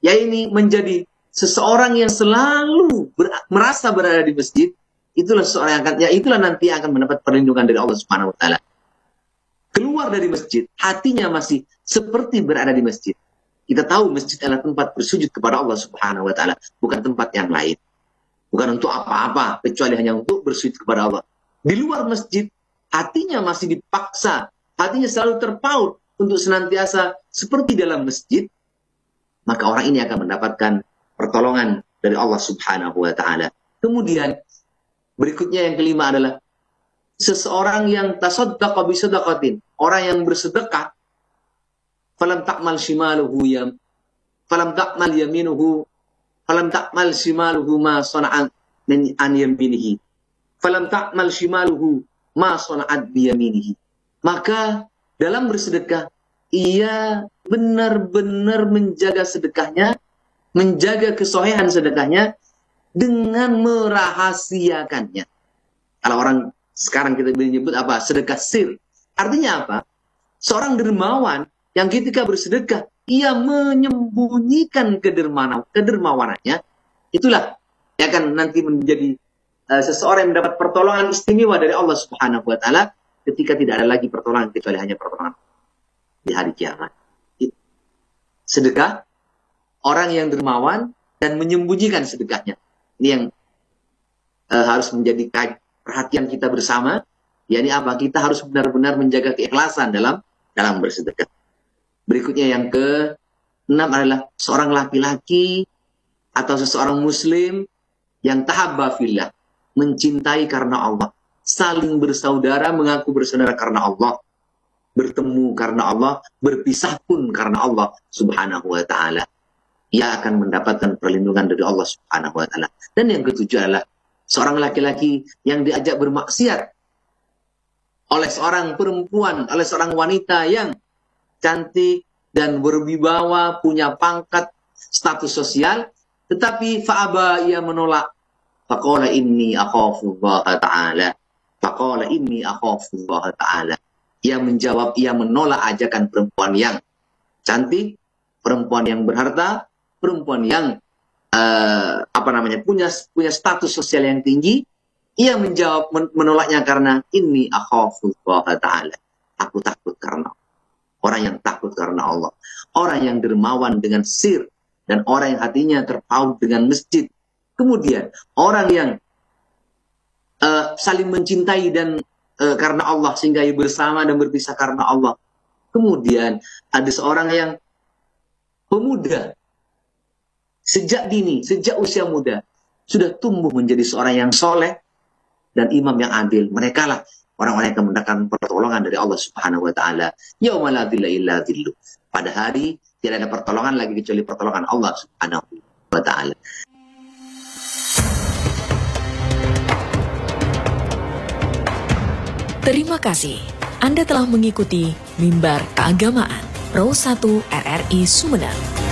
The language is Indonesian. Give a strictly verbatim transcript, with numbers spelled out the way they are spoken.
ya ini menjadi seseorang yang selalu ber, merasa berada di masjid, itulah seseorang yang akan, ya itulah nanti akan mendapat perlindungan dari Allah Subhanahu wa taala. Keluar dari masjid, hatinya masih seperti berada di masjid. Kita tahu masjid adalah tempat bersujud kepada Allah Subhanahu wa taala, bukan tempat yang lain. Bukan untuk apa-apa, kecuali hanya untuk bersujud kepada Allah. Di luar masjid, hatinya masih dipaksa, hatinya selalu terpaut untuk senantiasa seperti dalam masjid, maka orang ini akan mendapatkan pertolongan dari Allah Subhanahu wa taala. Kemudian berikutnya yang kelima adalah seseorang yang tasaddaqa bi sadaqatin, orang yang bersedekah, falam ta'mal shimaluhu yam falam ta'mal yaminuhu falam ta'mal shimaluhu ma sana'at min an yaminihi falam ta'mal shimaluhu ma sana'at bi yaminihi. Maka dalam bersedekah ia benar-benar menjaga sedekahnya, menjaga kesohihan sedekahnya dengan merahasiakannya. Kalau orang sekarang kita menyebut apa? Sedekah sir. Artinya apa? Seorang dermawan yang ketika bersedekah, ia menyembunyikan kedermawan, kedermawanannya. Itulah yang akan nanti menjadi uh, seseorang yang mendapat pertolongan istimewa dari Allah Subhanahu wa taala ketika tidak ada lagi pertolongan kecuali hanya pertolongan di hari kiamat. Sedekah, orang yang dermawan dan menyembunyikan sedekahnya. Ini yang uh, harus menjadi perhatian kita bersama. yakni apa? Kita harus benar-benar menjaga keikhlasan dalam dalam bersedekah. Berikutnya yang ke enam adalah seorang laki-laki atau seseorang muslim yang tahabba fillah, mencintai karena Allah, saling bersaudara, mengaku bersaudara karena Allah, bertemu karena Allah, berpisah pun karena Allah Subhanahu wa taala. Ia akan mendapatkan perlindungan dari Allah Subhanahu wa taala. Dan yang ketujuh adalah seorang laki-laki yang diajak bermaksiat oleh seorang perempuan, oleh seorang wanita yang cantik dan berwibawa, punya pangkat, status sosial, tetapi fa'aba, ia menolak. Faqala inni akhafullaha ta'ala. Faqala inni akhafullaha ta'ala. Ia menjawab, ia menolak ajakan perempuan yang cantik, perempuan yang berharta, perempuan yang uh, apa namanya punya punya status sosial yang tinggi. Ia menjawab, menolaknya karena inni akhafullaha ta'ala. Aku takut karena Allah. Orang yang takut karena Allah, orang yang dermawan dengan sir, dan orang yang hatinya terpaut dengan masjid. Kemudian orang yang uh, saling mencintai dan uh, karena Allah, sehingga ia bersama dan berpisah karena Allah. Kemudian ada seorang yang pemuda, sejak dini, sejak usia muda, sudah tumbuh menjadi seorang yang soleh dan imam yang adil. Mereka lah orang-orang yang akan mendapatkan pertolongan dari Allah Subhanahu wa taala. Yauma la dhilla illa dhilluh. Pada hari tidak ada pertolongan lagi kecuali pertolongan Allah Subhanahu wa taala. Terima kasih. Anda telah mengikuti Mimbar Keagamaan Pro satu R R I Sumedang.